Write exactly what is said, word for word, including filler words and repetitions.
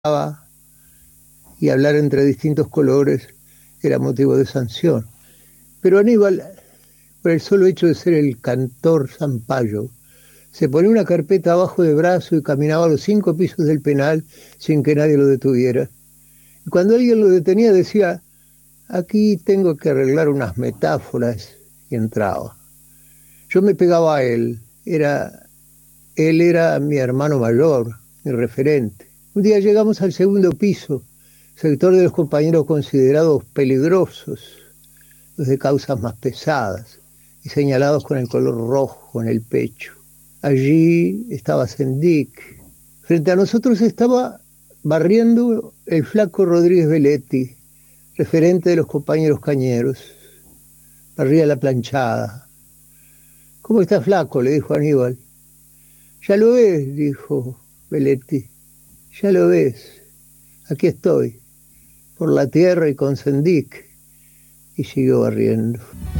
y hablar entre distintos colores era motivo de sanción. Pero Aníbal, por el solo hecho de ser el cantor Zampayo, se ponía una carpeta abajo de brazo y caminaba a los cinco pisos del penal sin que nadie lo detuviera. Y cuando alguien lo detenía decía, aquí tengo que arreglar unas metáforas, y entraba. Yo me pegaba a él, era, él era mi hermano mayor, mi referente. Un día llegamos al segundo piso, sector de los compañeros considerados peligrosos, los de causas más pesadas y señalados con el color rojo en el pecho. Allí estaba Sendik. Frente a nosotros estaba barriendo el flaco Rodríguez Veletti, referente de los compañeros cañeros. Barría la planchada. ¿Cómo está, flaco?, le dijo Aníbal. Ya lo ves, dijo Veletti. Ya lo ves. Aquí estoy, por la tierra y con Sendik. Y siguió barriendo.